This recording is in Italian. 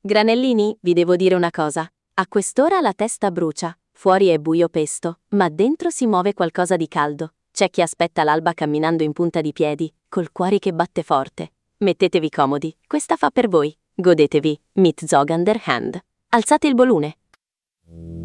Granellini, vi devo dire una cosa. A quest'ora la testa brucia, fuori è buio pesto, ma dentro si muove qualcosa di caldo. C'è chi aspetta l'alba camminando in punta di piedi, col cuore che batte forte. Mettetevi comodi, questa fa per voi. Godetevi, mit Zogan der Hand. Alzate il volume.